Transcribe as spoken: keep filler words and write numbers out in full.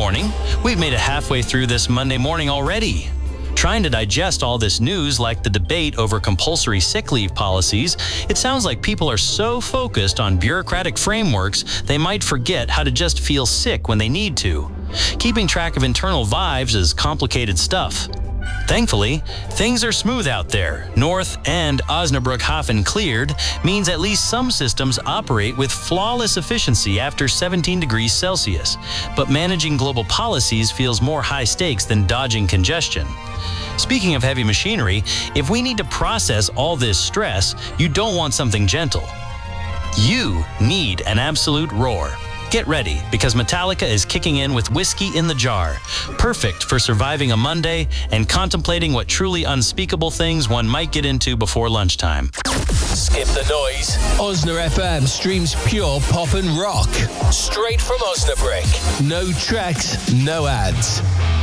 morning. We've made it halfway through this Monday morning already. Trying to digest all this news like the debate over compulsory sick leave policies, it sounds like people are so focused on bureaucratic frameworks they might forget how to just feel sick when they need to. Keeping track of internal vibes is complicated stuff. Thankfully, things are smooth out there. North and Osnabrück-Hafen cleared means at least some systems operate with flawless efficiency after seventeen degrees Celsius. But managing global policies feels more high stakes than dodging congestion. Speaking of heavy machinery, if we need to process all this stress, you don't want something gentle. You need an absolute roar. Get ready, because Metallica is kicking in with Whiskey in the Jar. Perfect for surviving a Monday and contemplating what truly unspeakable things one might get into before lunchtime. Skip the noise. Osna F M streams pure pop and rock. Straight from Osnabrück. No tracks, no ads.